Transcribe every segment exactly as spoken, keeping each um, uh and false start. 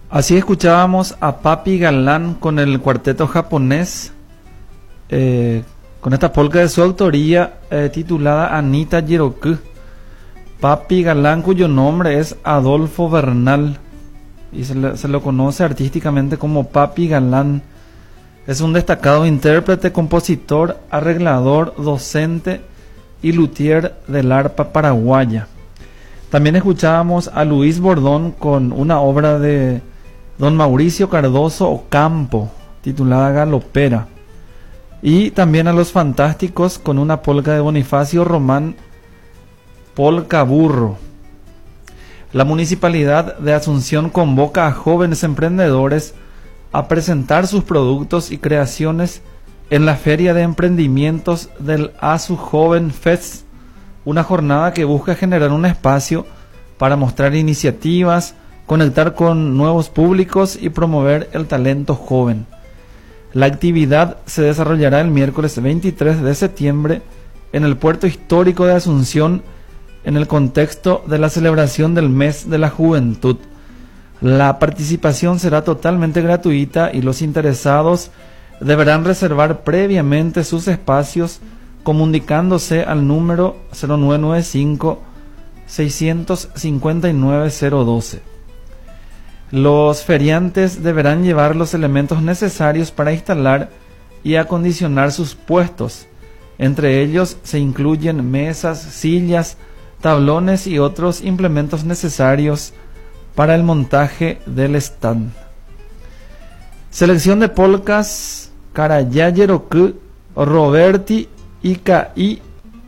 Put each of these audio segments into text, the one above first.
Así escuchábamos a Papi Galán con el cuarteto japonés, eh, con esta polka de su autoría eh, titulada Anita Jiroku. Papi Galán, cuyo nombre es Adolfo Bernal y se, le, se lo conoce artísticamente como Papi Galán. Es un destacado intérprete, compositor, arreglador, docente y luthier del arpa paraguaya. También escuchábamos a Luis Bordón con una obra de don Mauricio Cardoso Ocampo titulada Galopera, y también a Los Fantásticos con una polca de Bonifacio Román, Polca Burro. La Municipalidad de Asunción convoca a jóvenes emprendedores a presentar sus productos y creaciones en la Feria de Emprendimientos del ASU Joven Fest, una jornada que busca generar un espacio para mostrar iniciativas, conectar con nuevos públicos y promover el talento joven. La actividad se desarrollará el miércoles veintitrés de septiembre en el Puerto Histórico de Asunción, en el contexto de la celebración del Mes de la Juventud. La participación será totalmente gratuita y los interesados deberán reservar previamente sus espacios comunicándose al número cero nueve nueve cinco, seis cinco nueve, cero uno dos. Los feriantes deberán llevar los elementos necesarios para instalar y acondicionar sus puestos. Entre ellos se incluyen mesas, sillas, tablones y otros implementos necesarios para el montaje del stand. Selección de polcas Karayayeroku, Roberti y Kai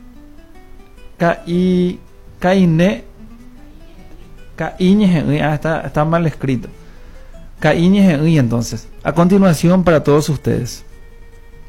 Kai Kaine Kaiñe, ah, está, está mal escrito. Kaiñe, entonces. A continuación para todos ustedes.